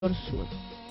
Sur.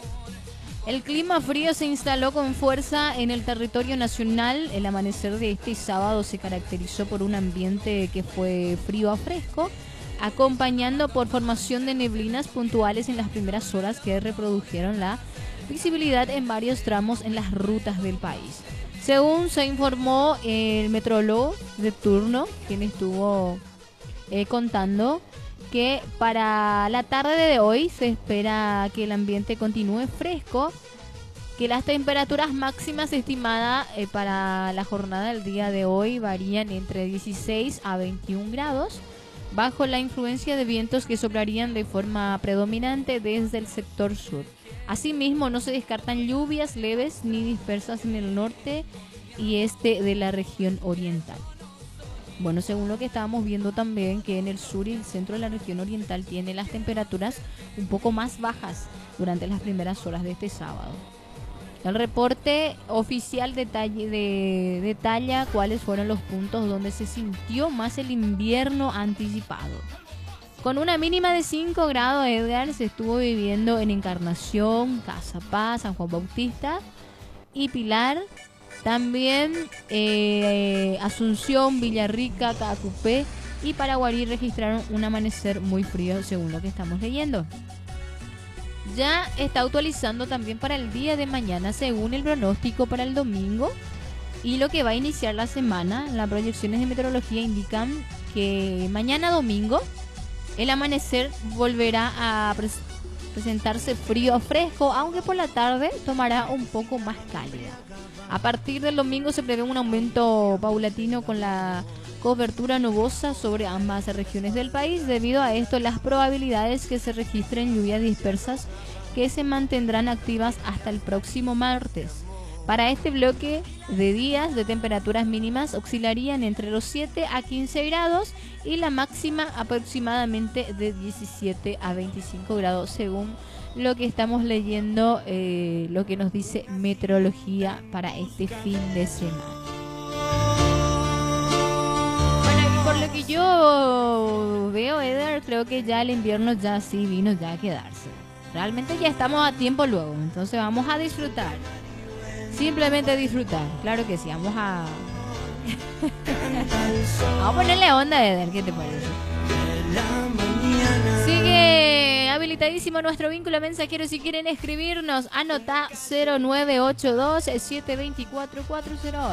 El clima frío se instaló con fuerza en el territorio nacional. El amanecer de este sábado se caracterizó por un ambiente que fue frío a fresco, acompañando por formación de neblinas puntuales en las primeras horas que reprodujeron la visibilidad en varios tramos en las rutas del país. Según se informó el metrólogo de turno, quien estuvo contando que para la tarde de hoy se espera que el ambiente continúe fresco, que las temperaturas máximas estimadas para la jornada del día de hoy varían entre 16 a 21 grados, bajo la influencia de vientos que soplarían de forma predominante desde el sector sur. Asimismo, no se descartan lluvias leves ni dispersas en el norte y este de la región oriental. Bueno, según lo que estábamos viendo también, que en el sur y el centro de la región oriental tiene las temperaturas un poco más bajas durante las primeras horas de este sábado. El reporte oficial detalla cuáles fueron los puntos donde se sintió más el invierno anticipado. Con una mínima de 5 grados, Edgar, se estuvo viviendo en Encarnación, Cazapá, San Juan Bautista y Pilar. También Asunción, Villarrica, Caacupé y Paraguarí registraron un amanecer muy frío, según lo que estamos leyendo. Ya está actualizando también para el día de mañana, según el pronóstico para el domingo y lo que va a iniciar la semana. Las proyecciones de meteorología indican que mañana domingo el amanecer volverá a presentarse frío o fresco, aunque por la tarde tomará un poco más cálida. A partir del domingo se prevé un aumento paulatino con la cobertura nubosa sobre ambas regiones del país. Debido a esto, las probabilidades que se registren lluvias dispersas que se mantendrán activas hasta el próximo martes. Para este bloque de días, de temperaturas mínimas oscilarían entre los 7 a 15 grados y la máxima aproximadamente de 17 a 25 grados, según lo que estamos leyendo, lo que nos dice meteorología para este fin de semana. Bueno, y por lo que yo veo, Eder, creo que ya el invierno ya sí vino ya a quedarse. Realmente ya estamos a tiempo luego, entonces vamos a disfrutar. Simplemente disfrutar, claro que sí, vamos a ponerle onda, Eder, ¿qué te parece? Sigue habilitadísimo nuestro vínculo mensajero. Si quieren escribirnos, anota 0982-724-408.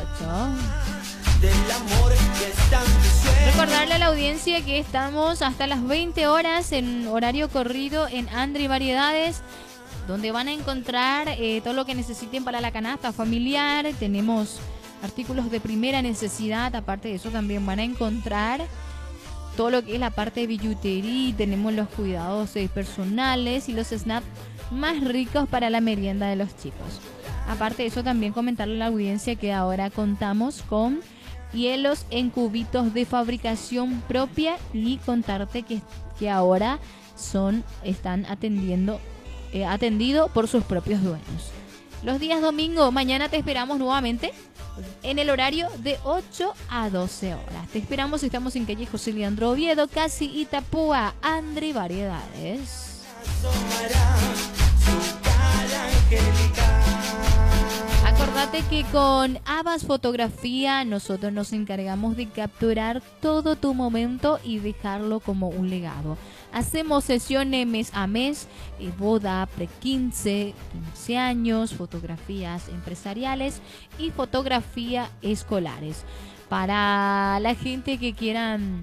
Recordarle a la audiencia que estamos hasta las 20 horas en horario corrido en Andri Variedades, donde van a encontrar todo lo que necesiten para la canasta familiar. Tenemos artículos de primera necesidad. Aparte de eso, también van a encontrar todo lo que es la parte de billutería. Tenemos los cuidados personales y los snacks más ricos para la merienda de los chicos. Aparte de eso, también comentarle a la audiencia que ahora contamos con hielos en cubitos de fabricación propia y contarte que ahora están atendido por sus propios dueños. Los días domingo, mañana te esperamos nuevamente en el horario de 8 a 12 horas. Te esperamos, estamos en calle José Leandro Oviedo, casi Itapúa, Andri Variedades. Acordate que con Abbas Fotografía nosotros nos encargamos de capturar todo tu momento y dejarlo como un legado. Hacemos sesiones mes a mes, boda, pre-15, 15 años, fotografías empresariales y fotografía escolares. Para la gente que quieran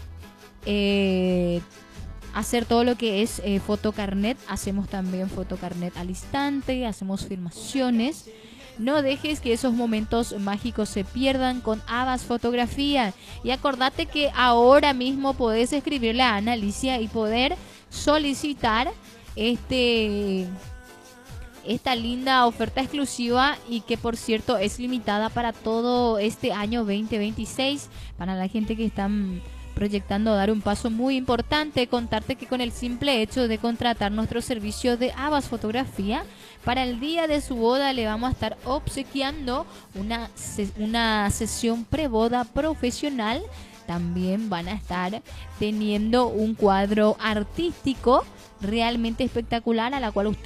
hacer todo lo que es fotocarnet, hacemos también fotocarnet al instante, hacemos filmaciones. No dejes que esos momentos mágicos se pierdan con Abbas Fotografía. Y acordate que ahora mismo podés escribirle a Ana Alicia y poder solicitar esta linda oferta exclusiva, y que por cierto es limitada para todo este año 2026. Para la gente que están proyectando dar un paso muy importante, contarte que con el simple hecho de contratar nuestro servicio de Abbas Fotografía, para el día de su boda le vamos a estar obsequiando una sesión preboda profesional también van a estar teniendo un cuadro artístico realmente espectacular a la cual usted